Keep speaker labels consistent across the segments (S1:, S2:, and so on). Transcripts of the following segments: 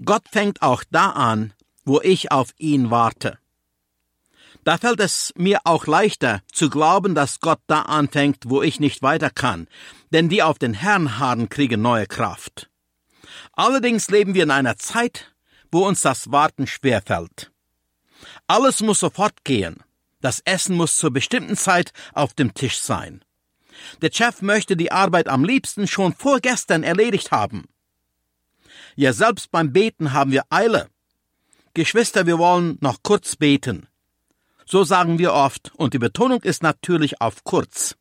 S1: Gott fängt auch da an, wo ich auf ihn warte. Da fällt es mir auch leichter zu glauben, dass Gott da anfängt, wo ich nicht weiter kann, denn die auf den Herrn harren, kriegen neue Kraft. Allerdings leben wir in einer Zeit, wo uns das Warten schwerfällt. Alles muss sofort gehen. Das Essen muss zur bestimmten Zeit auf dem Tisch sein. Der Chef möchte die Arbeit am liebsten schon vorgestern erledigt haben. Ja, selbst beim Beten haben wir Eile. Geschwister, wir wollen noch kurz beten. So sagen wir oft, und die Betonung ist natürlich auf kurz.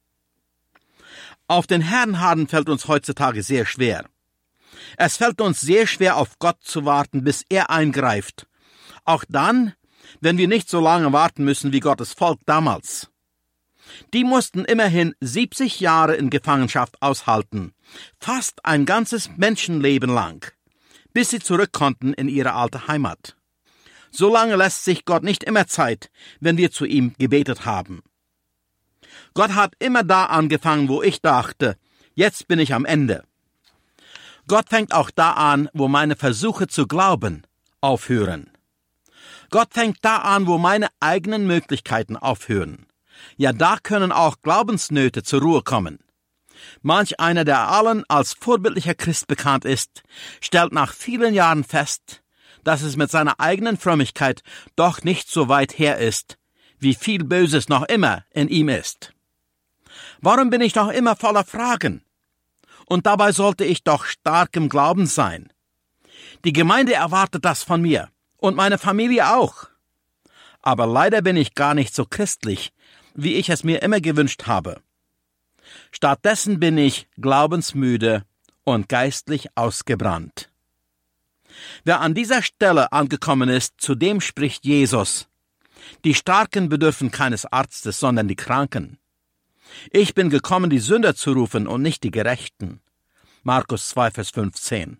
S1: Auf den Herrn harren fällt uns heutzutage sehr schwer. Es fällt uns sehr schwer, auf Gott zu warten, bis er eingreift. Auch dann, wenn wir nicht so lange warten müssen wie Gottes Volk damals. Die mussten immerhin 70 Jahre in Gefangenschaft aushalten, fast ein ganzes Menschenleben lang, bis sie zurück konnten in ihre alte Heimat. So lange lässt sich Gott nicht immer Zeit, wenn wir zu ihm gebetet haben. Gott hat immer da angefangen, wo ich dachte, jetzt bin ich am Ende. Gott fängt auch da an, wo meine Versuche zu glauben aufhören. Gott fängt da an, wo meine eigenen Möglichkeiten aufhören. Ja, da können auch Glaubensnöte zur Ruhe kommen. Manch einer, der allen als vorbildlicher Christ bekannt ist, stellt nach vielen Jahren fest, dass es mit seiner eigenen Frömmigkeit doch nicht so weit her ist, wie viel Böses noch immer in ihm ist. Warum bin ich noch immer voller Fragen? Und dabei sollte ich doch stark im Glauben sein. Die Gemeinde erwartet das von mir und meine Familie auch. Aber leider bin ich gar nicht so christlich, wie ich es mir immer gewünscht habe. Stattdessen bin ich glaubensmüde und geistlich ausgebrannt. Wer an dieser Stelle angekommen ist, zu dem spricht Jesus: Die Starken bedürfen keines Arztes, sondern die Kranken. Ich bin gekommen, die Sünder zu rufen und nicht die Gerechten. Markus 2, Vers 15.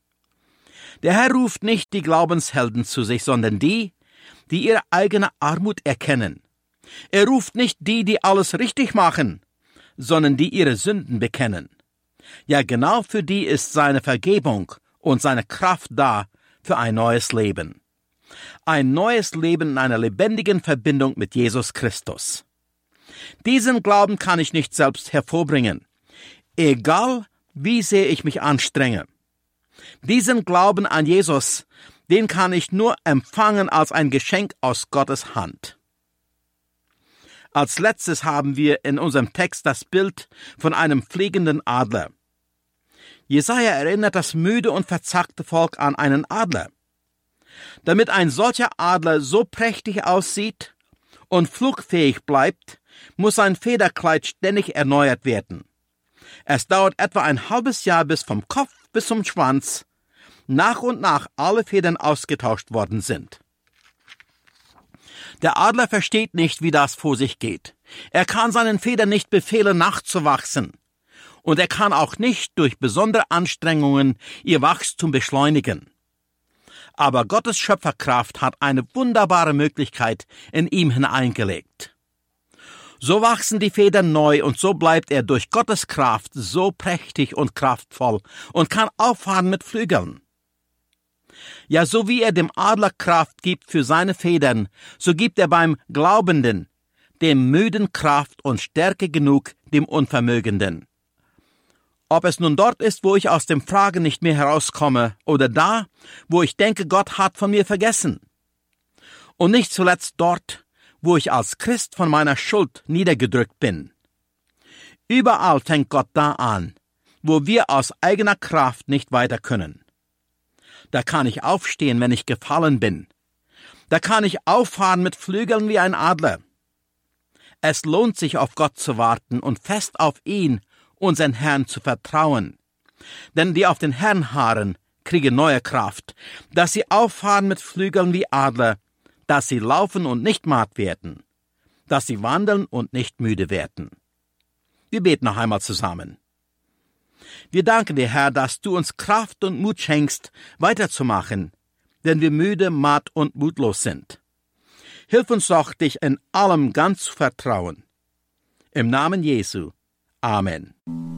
S1: Der Herr ruft nicht die Glaubenshelden zu sich, sondern die ihre eigene Armut erkennen. Er ruft nicht die alles richtig machen, sondern die ihre Sünden bekennen. Ja, genau für die ist seine Vergebung und seine Kraft da für ein neues Leben. Ein neues Leben in einer lebendigen Verbindung mit Jesus Christus. Diesen Glauben kann ich nicht selbst hervorbringen, egal wie sehr ich mich anstrenge. Diesen Glauben an Jesus, den kann ich nur empfangen als ein Geschenk aus Gottes Hand. Als letztes haben wir in unserem Text das Bild von einem fliegenden Adler. Jesaja erinnert das müde und verzackte Volk an einen Adler. Damit ein solcher Adler so prächtig aussieht und flugfähig bleibt, muss sein Federkleid ständig erneuert werden. Es dauert etwa ein halbes Jahr, bis vom Kopf bis zum Schwanz nach und nach alle Federn ausgetauscht worden sind. Der Adler versteht nicht, wie das vor sich geht. Er kann seinen Federn nicht befehlen, nachzuwachsen. Und er kann auch nicht durch besondere Anstrengungen ihr Wachstum beschleunigen. Aber Gottes Schöpferkraft hat eine wunderbare Möglichkeit in ihm hineingelegt. So wachsen die Federn neu und so bleibt er durch Gottes Kraft so prächtig und kraftvoll und kann auffahren mit Flügeln. Ja, so wie er dem Adler Kraft gibt für seine Federn, so gibt er beim Glaubenden dem Müden Kraft und Stärke genug dem Unvermögenden. Ob es nun dort ist, wo ich aus dem Fragen nicht mehr herauskomme, oder da, wo ich denke, Gott hat von mir vergessen. Und nicht zuletzt dort, wo ich als Christ von meiner Schuld niedergedrückt bin. Überall fängt Gott da an, wo wir aus eigener Kraft nicht weiter können. Da kann ich aufstehen, wenn ich gefallen bin. Da kann ich auffahren mit Flügeln wie ein Adler. Es lohnt sich, auf Gott zu warten und fest auf ihn, unseren Herrn, zu vertrauen. Denn die auf den Herrn harren, kriegen neue Kraft, dass sie auffahren mit Flügeln wie Adler, dass sie laufen und nicht matt werden, dass sie wandeln und nicht müde werden. Wir beten noch einmal zusammen. Wir danken dir, Herr, dass du uns Kraft und Mut schenkst, weiterzumachen, wenn wir müde, matt und mutlos sind. Hilf uns doch, dich in allem ganz zu vertrauen. Im Namen Jesu. Amen.